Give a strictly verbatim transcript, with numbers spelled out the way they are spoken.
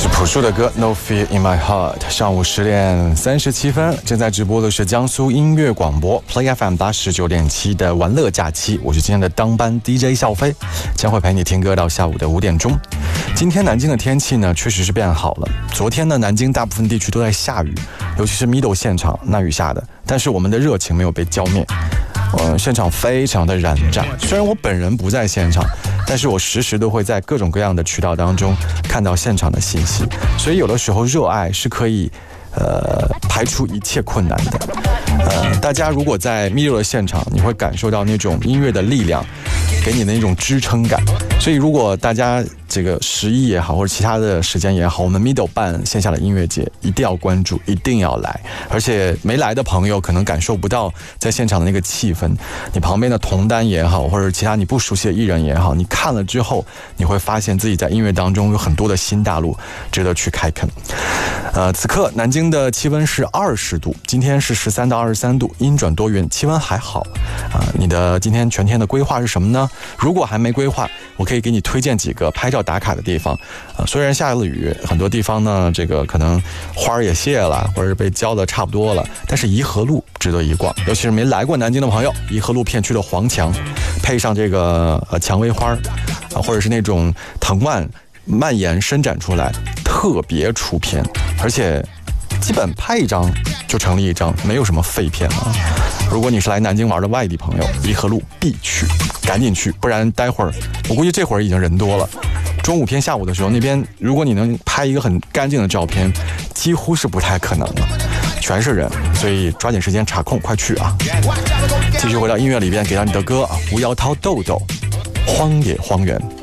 是朴树的歌 No Fear in My Heart。 上午十点三十七分，正在直播的是江苏音乐广播 Play F M 八十九点七的玩乐假期，我是今天的当班 D J 笑飞，将会陪你听歌到下午的五点钟。今天南京的天气呢确实是变好了，昨天呢南京大部分地区都在下雨，尤其是 Middle 现场那雨下的，但是我们的热情没有被浇灭，呃，现场非常的燃炸。虽然我本人不在现场，但是我时时都会在各种各样的渠道当中看到现场的信息，所以有的时候热爱是可以呃排除一切困难的。呃，大家如果在密热的现场，你会感受到那种音乐的力量给你的那种支撑感。所以如果大家这个十一也好，或者其他的时间也好，我们 Middle 办线下的音乐节一定要关注，一定要来。而且没来的朋友可能感受不到在现场的那个气氛，你旁边的同担也好，或者其他你不熟悉的艺人也好，你看了之后你会发现自己在音乐当中有很多的新大陆值得去开垦。呃，此刻南京的气温是二十度，今天是十三到二十三度，阴转多云，气温还好啊、呃。你的今天全天的规划是什么呢？如果还没规划，我可以给你推荐几个拍照打卡的地方。呃，虽然下了雨，很多地方呢这个可能花儿也谢了，或者是被浇的差不多了，但是颐和路值得一逛，尤其是没来过南京的朋友，颐和路片区的黄墙配上这个呃蔷薇花啊、呃，或者是那种藤蔓蔓延伸展出来，特别出片，而且基本拍一张就成立一张，没有什么废片啊。如果你是来南京玩的外地朋友，颐和路必去，赶紧去，不然待会儿我估计这会儿已经人多了。中午偏下午的时候，那边如果你能拍一个很干净的照片，几乎是不太可能的，全是人，所以抓紧时间查空，快去啊！继续回到音乐里边，给到你的歌啊，吴瑶涛豆豆，荒野荒原。